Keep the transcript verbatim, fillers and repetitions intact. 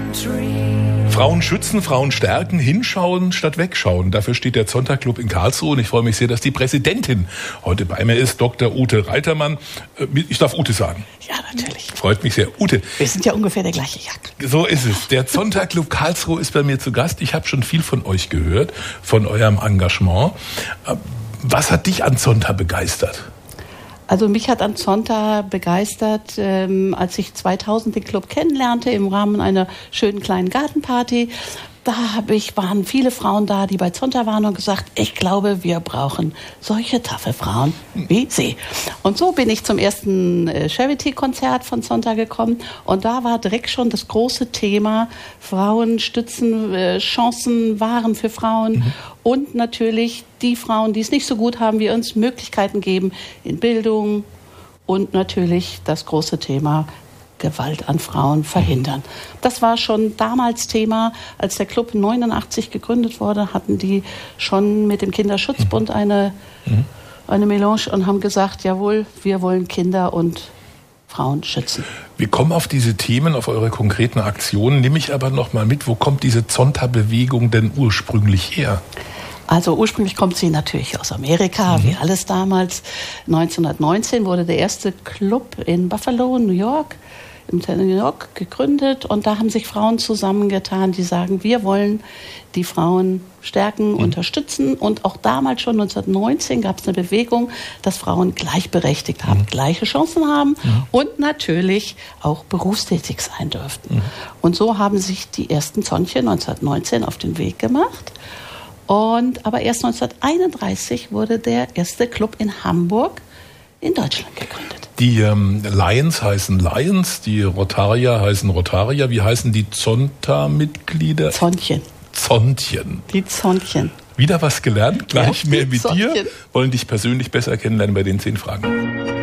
Frauen schützen, Frauen stärken, hinschauen statt wegschauen. Dafür steht der Zonta-Club in Karlsruhe und ich freue mich sehr, dass die Präsidentin heute bei mir ist, Doktor Ute Reitermann. Ich darf Ute sagen. Ja, natürlich. Freut mich sehr. Ute. Wir sind ja ungefähr der gleiche Jack. So ist es. Der Zonta-Club Karlsruhe ist bei mir zu Gast. Ich habe schon viel von euch gehört, von eurem Engagement. Was hat dich an Zonta begeistert? Also mich hat an Zonta begeistert, ähm, als ich zweitausend den Club kennenlernte im Rahmen einer schönen kleinen Gartenparty. Da habe ich, waren viele Frauen da, die bei Zonta waren und gesagt, ich glaube, wir brauchen solche taffe Frauen wie Sie. Und so bin ich zum ersten äh, Charity-Konzert von Zonta gekommen und da war direkt schon das große Thema Frauen stützen, äh, Chancen wahren für Frauen mhm. und natürlich die Frauen, die es nicht so gut haben, wie uns Möglichkeiten geben in Bildung und natürlich das große Thema Gewalt an Frauen verhindern. Das war schon damals Thema, als der Club neunundachtzig gegründet wurde, hatten die schon mit dem Kinderschutzbund eine, mhm. eine Melange und haben gesagt, jawohl, wir wollen Kinder und Frauen schützen. Wir kommen auf diese Themen, auf eure konkreten Aktionen. Nehme ich aber noch mal mit, wo kommt diese Zonta-Bewegung denn ursprünglich her? Also ursprünglich kommt sie natürlich aus Amerika, mhm. wie alles damals. neunzehnhundertneunzehn wurde der erste Club in Buffalo, New York, in New York gegründet. Und da haben sich Frauen zusammengetan, die sagen, wir wollen die Frauen stärken, mhm. unterstützen. Und auch damals schon neunzehnhundertneunzehn gab es eine Bewegung, dass Frauen gleichberechtigt haben, mhm. gleiche Chancen haben mhm. und natürlich auch berufstätig sein dürften. Mhm. Und so haben sich die ersten Zontchen neunzehnhundertneunzehn auf den Weg gemacht. Und, aber erst neunzehnhunderteinunddreißig wurde der erste Club in Hamburg in Deutschland gegründet. Die ähm, Lions heißen Lions, die Rotarier heißen Rotarier. Wie heißen die Zonta-Mitglieder? Zontchen. Zontchen. Die Zontchen. Wieder was gelernt, gleich ja, mehr mit Zontchen. dir. Wollen dich persönlich besser kennenlernen bei den zehn Fragen.